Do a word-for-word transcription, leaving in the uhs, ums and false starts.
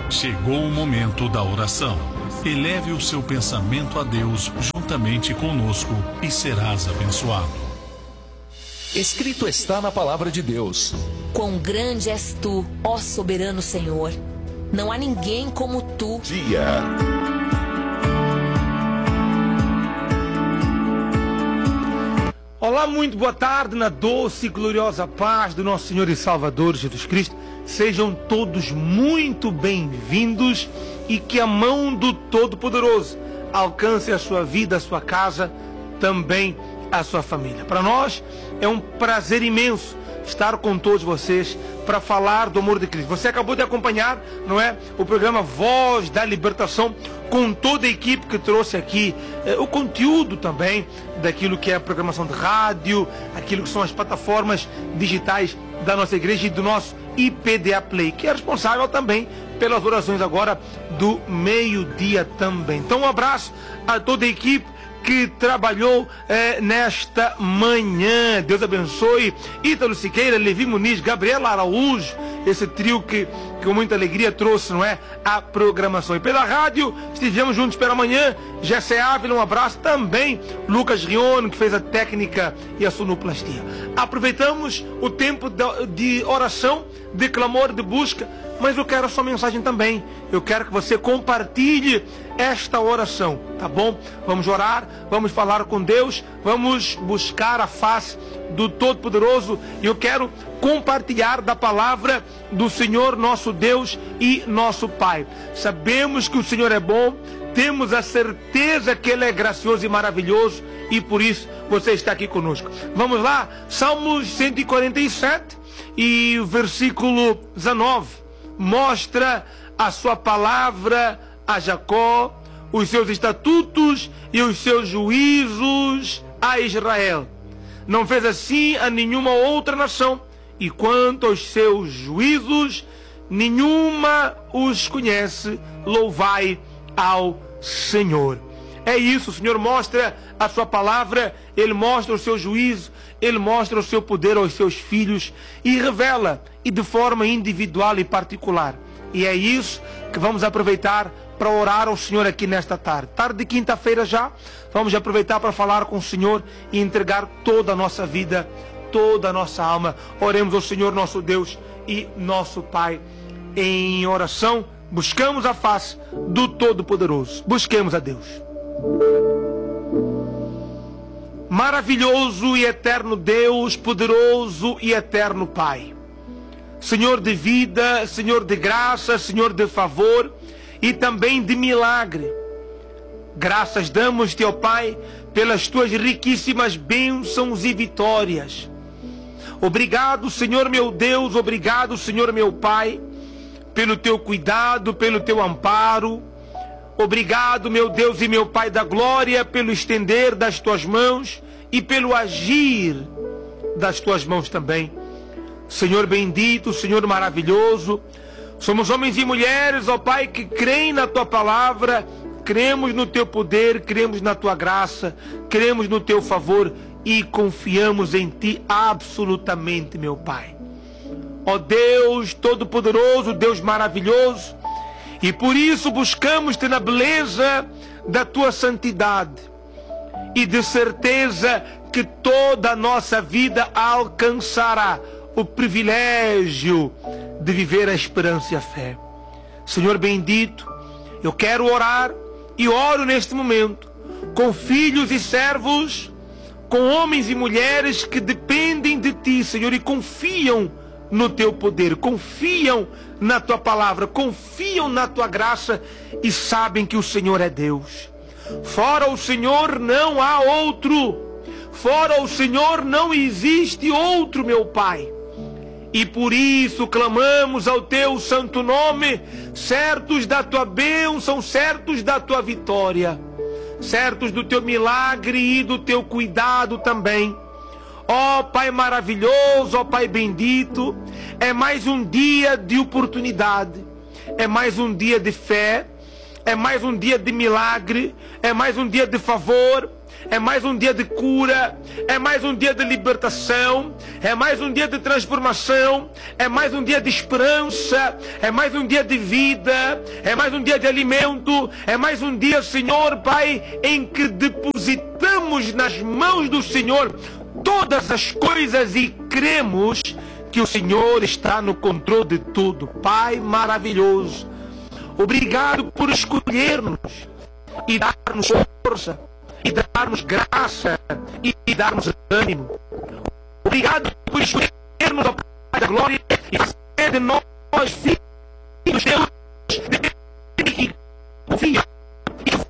Chegou o momento da oração. Eleve o seu pensamento a Deus juntamente conosco e serás abençoado. Escrito está na palavra de Deus: Quão grande és tu, ó soberano Senhor! Não há ninguém como tu. Dia. Olá, muito boa tarde, na doce e gloriosa paz do nosso Senhor e Salvador Jesus Cristo. Sejam todos muito bem-vindos e que a mão do Todo-Poderoso alcance a sua vida, a sua casa, também a sua família. Para nós é um prazer imenso estar com todos vocês para falar do amor de Cristo. Você acabou de acompanhar, não é, o programa Voz da Libertação, com toda a equipe que trouxe aqui eh, o conteúdo também daquilo que é a programação de rádio, aquilo que são as plataformas digitais da nossa igreja e do nosso I P D A Play, que é responsável também pelas orações agora do meio-dia também. Então um abraço a toda a equipe que trabalhou eh, nesta manhã. Deus abençoe Ítalo Siqueira, Levi Muniz, Gabriela Araújo, esse trio que, que com muita alegria trouxe, não é, a programação. E pela rádio estivemos juntos pela manhã. Jessé Ávila, um abraço também. Lucas Rione, que fez a técnica e a sonoplastia. Aproveitamos o tempo de oração, de clamor, de busca, mas eu quero a sua mensagem também. Eu quero que você compartilhe esta oração, tá bom? Vamos orar, vamos falar com Deus, vamos buscar a face do Todo-Poderoso, e eu quero compartilhar da palavra do Senhor nosso Deus e nosso Pai. Sabemos que o Senhor é bom, temos a certeza que Ele é gracioso e maravilhoso, e por isso você está aqui conosco. Vamos lá, Salmos cento e quarenta e sete e o versículo dezenove mostra a sua palavra a Jacó, os seus estatutos e os seus juízos a Israel. Não fez assim a nenhuma outra nação, e quanto aos seus juízos, nenhuma os conhece. Louvai ao Senhor. É isso, o Senhor mostra a sua palavra, Ele mostra o seu juízo, Ele mostra o seu poder aos seus filhos e revela, e de forma individual e particular. E é isso que vamos aproveitar para orar ao Senhor aqui nesta tarde. Tarde de quinta-feira já, vamos aproveitar para falar com o Senhor e entregar toda a nossa vida, toda a nossa alma. Oremos ao Senhor nosso Deus e nosso Pai em oração. Buscamos a face do Todo-Poderoso. Busquemos a Deus. Maravilhoso e eterno Deus, poderoso e eterno Pai, Senhor de vida, Senhor de graça, Senhor de favor e também de milagre. Graças damos-te, ó Pai, pelas tuas riquíssimas bênçãos e vitórias. Obrigado, Senhor meu Deus, obrigado, Senhor meu Pai, pelo teu cuidado, pelo teu amparo. Obrigado, meu Deus e meu Pai da glória, pelo estender das tuas mãos e pelo agir das tuas mãos também. Senhor bendito, Senhor maravilhoso, somos homens e mulheres, ó Pai, que creem na tua palavra, cremos no teu poder, cremos na tua graça, cremos no teu favor e confiamos em ti absolutamente, meu Pai. Ó Deus Todo-Poderoso, Deus maravilhoso, e por isso buscamos-te na beleza da tua santidade e de certeza que toda a nossa vida alcançará o privilégio de viver a esperança e a fé. Senhor bendito, eu quero orar e oro neste momento com filhos e servos, com homens e mulheres que dependem de ti, Senhor, e confiam no teu poder, confiam na tua palavra, confiam na tua graça e sabem que o Senhor é Deus. Fora o Senhor não há outro, fora o Senhor não existe outro, meu Pai. E por isso clamamos ao teu santo nome, certos da tua bênção, certos da tua vitória, certos do teu milagre e do teu cuidado também. Ó Pai maravilhoso, ó Pai bendito, é mais um dia de oportunidade, é mais um dia de fé, é mais um dia de milagre, é mais um dia de favor, é mais um dia de cura, é mais um dia de libertação, é mais um dia de transformação, é mais um dia de esperança, é mais um dia de vida, é mais um dia de alimento, é mais um dia, Senhor, Pai, em que depositamos nas mãos do Senhor todas as coisas e cremos que o Senhor está no controle de tudo. Pai maravilhoso, obrigado por escolher-nos e dar-nos força, e dar-nos graça, e dar-nos ânimo. Obrigado por escolher-nos, ó Pai da glória, e fazer de nós filhos